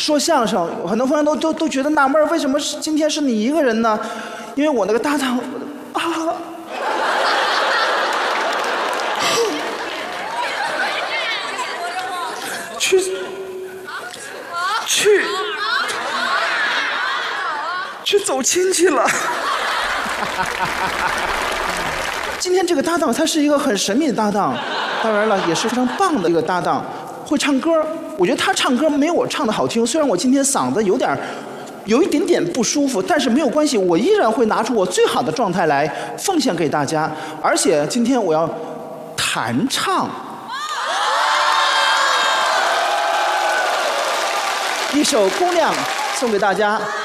说相声，很多朋友都觉得纳闷，为什么今天是你一个人呢？因为我那个搭档啊。去走亲戚了。今天这个搭档他是一个很神秘的搭档，当然了也是非常棒的一个搭档，会唱歌。我觉得他唱歌没有我唱的好听，虽然我今天嗓子有一点点不舒服，但是没有关系，我依然会拿出我最好的状态来奉献给大家。而且今天我要弹唱一首《姑娘》送给大家。